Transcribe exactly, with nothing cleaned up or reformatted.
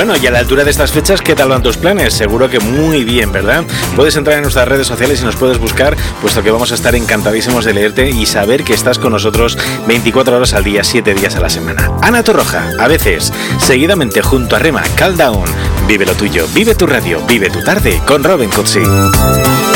Bueno, y a la altura de estas fechas, ¿qué tal van tus planes? Seguro que muy bien, ¿verdad? Puedes entrar en nuestras redes sociales y nos puedes buscar, puesto que vamos a estar encantadísimos de leerte y saber que estás con nosotros veinticuatro horas al día, siete días a la semana. Ana Torroja, a veces, seguidamente junto a Rema, Calm Down. Vive lo tuyo, vive tu radio, vive tu tarde con Robin Cutsi.